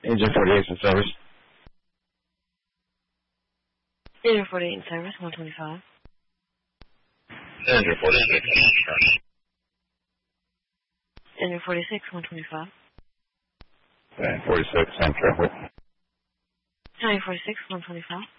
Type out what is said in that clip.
Agent 48 in service. Agent 48 in service, 125. Agent 46 in service. Agent 46, 125. Agent 46 in traffic. Agent 46, 125.